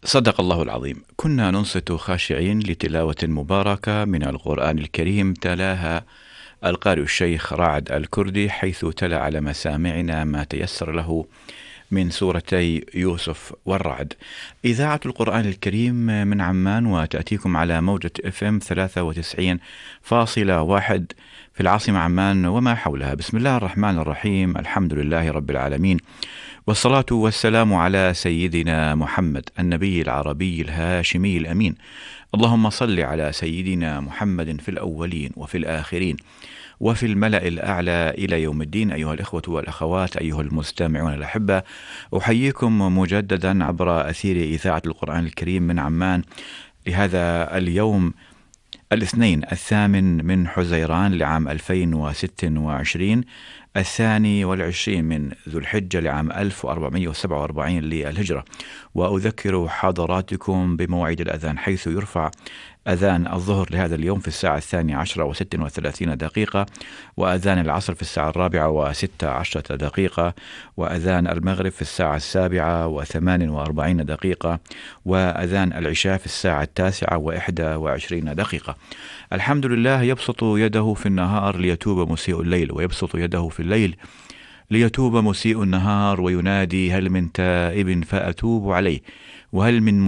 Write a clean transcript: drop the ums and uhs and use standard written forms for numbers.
صدق الله العظيم. كنا ننصت خاشعين لتلاوة مباركة من القرآن الكريم تلاها القارئ الشيخ رعد الكردي، حيث تلا على مسامعنا ما تيسر له من سورتي يوسف والرعد. إذاعة القرآن الكريم من عمان، وتأتيكم على موجة FM 93.1 في العاصمة عمان وما حولها. بسم الله الرحمن الرحيم، الحمد لله رب العالمين، والصلاة والسلام على سيدنا محمد النبي العربي الهاشمي الأمين. اللهم صل على سيدنا محمد في الأولين وفي الآخرين وفي الملأ الأعلى إلى يوم الدين. أيها الإخوة والأخوات، أيها المستمعون الأحبة، أحييكم مجددا عبر أثير إذاعة القرآن الكريم من عمان لهذا اليوم الاثنين 8 من حزيران لعام 2026، 22 من ذو الحجة لعام 1447 للهجرة. وأذكر حضراتكم بموعد الأذان، حيث يرفع أذان الظهر لهذا اليوم في الساعة 12:36، وأذان العصر في الساعة 4:16، وأذان المغرب في الساعة 7:48، وأذان العشاء في الساعة 9:21. الحمد لله يبسط يده في النهار ليتوب مسيء الليل، ويبسط يده في الليل ليتوب مسيء النهار، وينادي: هل من تائب فأتوب عليه، وهل من